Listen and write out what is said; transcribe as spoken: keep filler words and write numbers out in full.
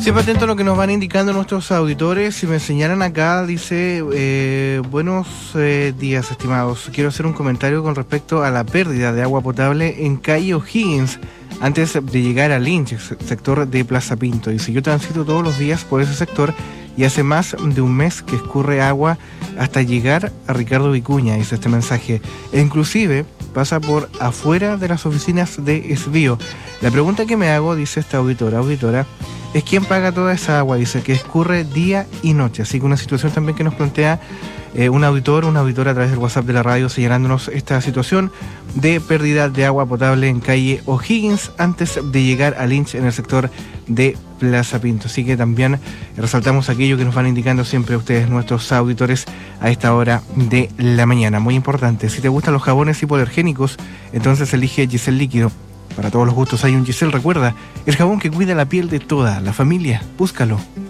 Siempre atento a lo que nos van indicando nuestros auditores. Si me señalan acá, dice, eh, buenos eh, días, estimados. Quiero hacer un comentario con respecto a la pérdida de agua potable en calle O'Higgins, antes de llegar a Lynch, sector de Plaza Pinto. Dice, yo transito todos los días por ese sector y hace más de un mes que escurre agua hasta llegar a Ricardo Vicuña, dice este mensaje. E inclusive pasa por afuera de las oficinas de Esvío. La pregunta que me hago, dice esta auditora, auditora, es quién paga toda esa agua, dice, que escurre día y noche. Así que una situación también que nos plantea eh, un auditor, un auditor a través del WhatsApp de la radio, señalándonos esta situación de pérdida de agua potable en calle O'Higgins antes de llegar a Lynch en el sector de Plaza Pinto. Así que también resaltamos aquello que nos van indicando siempre ustedes, nuestros auditores, a esta hora de la mañana. Muy importante, si te gustan los jabones hipoalergénicos, entonces elige Giselle Líquido. Para todos los gustos hay un Giselle, recuerda, el jabón que cuida la piel de toda la familia. Búscalo.